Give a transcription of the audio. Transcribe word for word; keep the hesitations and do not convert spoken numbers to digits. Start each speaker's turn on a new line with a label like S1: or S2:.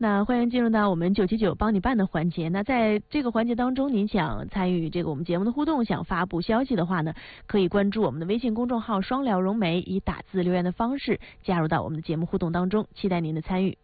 S1: 那欢迎进入到我们九七九帮你办的环节。那在这个环节当中，您想参与这个我们节目的互动，想发布消息的话呢，可以关注我们的微信公众号双聊融媒，以打字留言的方式加入到我们的节目互动当中，期待您的参与。